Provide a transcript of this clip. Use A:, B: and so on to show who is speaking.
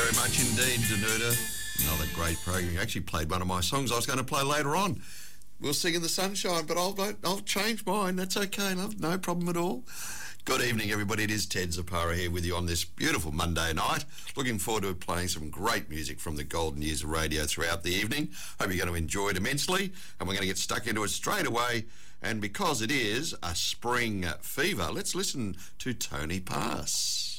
A: very much indeed, Danuta. Another great program. You actually played one of my songs I was going to play later on. We'll sing in the sunshine, but I'll change mine. That's okay, love. No problem at all. Good evening, everybody. It is Ted Zapara here with you on this beautiful Monday night. Looking forward to playing some great music from the golden years of radio throughout the evening. Hope you're going to enjoy it immensely, and we're going to get stuck into it straight away. And because it is a spring fever, let's listen to Tony Pass.